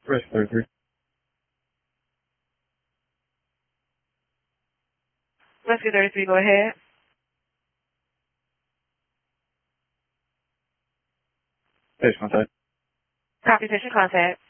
Risk 33. Rescue 33, go ahead. Station contact. Copy, station contact.